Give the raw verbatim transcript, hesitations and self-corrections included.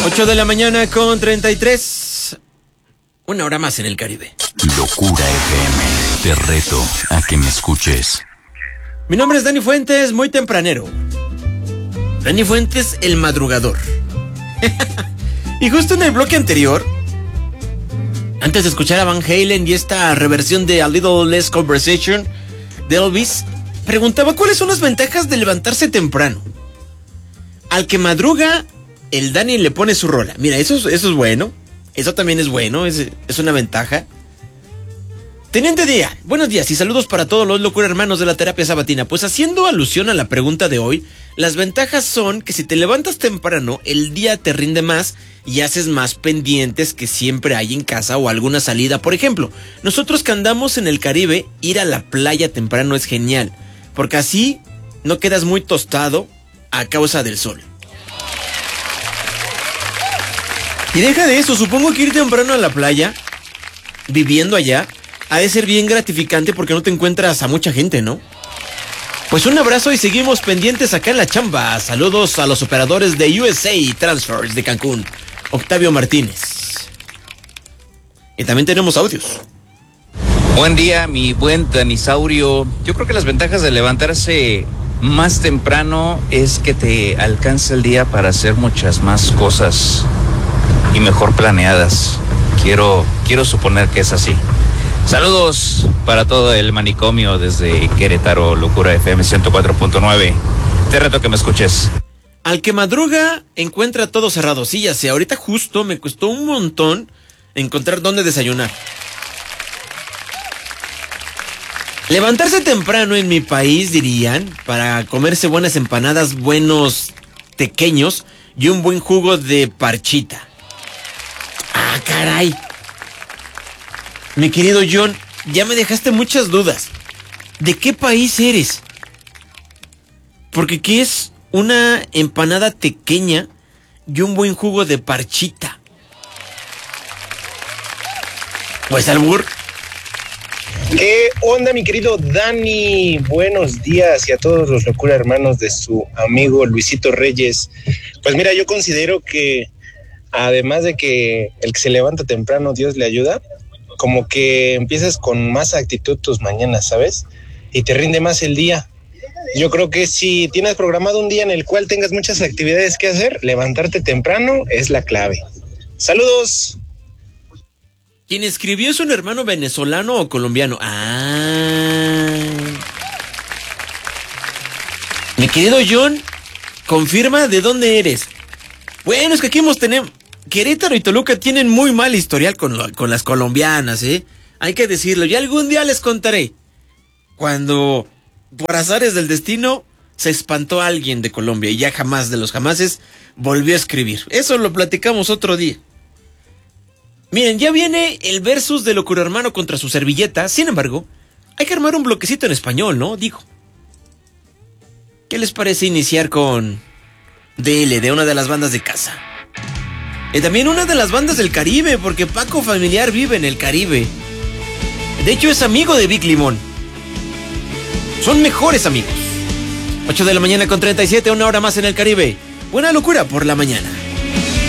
ocho de la mañana con treinta y tres. Una hora más en el Caribe. Locura F M. Te reto a que me escuches. Mi nombre es Dani Fuentes, muy tempranero. Dani Fuentes, el madrugador. Y justo en el bloque anterior, antes de escuchar a Van Halen y esta reversión de A Little Less Conversation de Elvis, preguntaba cuáles son las ventajas de levantarse temprano. Al que madruga, el Dani le pone su rola. Mira, eso, es- eso es bueno. Eso también es bueno, es, es una ventaja. Teniente Día, buenos días y saludos para todos los locura hermanos de la terapia sabatina. Pues haciendo alusión a la pregunta de hoy, las ventajas son que si te levantas temprano, el día te rinde más y haces más pendientes que siempre hay en casa o alguna salida. Por ejemplo, nosotros que andamos en el Caribe, ir a la playa temprano es genial, porque así no quedas muy tostado a causa del sol. Y deja de eso, supongo que ir temprano a la playa, viviendo allá, ha de ser bien gratificante porque no te encuentras a mucha gente, ¿no? Pues un abrazo y seguimos pendientes acá en la chamba. Saludos a los operadores de U S A Transfers de Cancún, Octavio Martínez. Y también tenemos audios. Buen día, mi buen Danisaurio. Yo creo que las ventajas de levantarse más temprano es que te alcanza el día para hacer muchas más cosas y mejor planeadas. Quiero, quiero suponer que es así. Saludos para todo el manicomio desde Querétaro, Locura F M ciento cuatro punto nueve. Te reto que me escuches. Al que madruga encuentra todo cerrado. Sí, ya sé, ahorita justo me costó un montón encontrar dónde desayunar. Levantarse temprano en mi país, dirían, para comerse buenas empanadas, buenos tequeños y un buen jugo de parchita. Ah, caray. Mi querido John, ya me dejaste muchas dudas. ¿De qué país eres? Porque ¿qué es una empanada tequeña y un buen jugo de parchita? Pues albur. ¿Qué onda, mi querido Dani? Buenos días y a todos los locura hermanos de su amigo Luisito Reyes. Pues mira, yo considero que además de que el que se levanta temprano Dios le ayuda, como que empiezas con más actitud tus mañanas, ¿sabes? Y te rinde más el día. Yo creo que si tienes programado un día en el cual tengas muchas actividades que hacer, levantarte temprano es la clave. ¡Saludos! ¿Quién escribió es un hermano venezolano o colombiano? Ah. Mi querido John, confirma de dónde eres. Bueno, es que aquí hemos tenido... Querétaro y Toluca tienen muy mal historial con, lo, con las colombianas, ¿eh? Hay que decirlo. Y algún día les contaré. Cuando, por azares del destino, se espantó alguien de Colombia y ya jamás de los jamases volvió a escribir. Eso lo platicamos otro día. Miren, ya viene el versus de Locura Hermano contra su servilleta. Sin embargo, hay que armar un bloquecito en español, ¿no? Digo. ¿Qué les parece iniciar con D L, de una de las bandas de casa? Y también una de las bandas del Caribe, porque Paco Familiar vive en el Caribe. De hecho, es amigo de Big Limón. Son mejores amigos. ocho de la mañana con treinta y siete, una hora más en el Caribe. Buena locura por la mañana.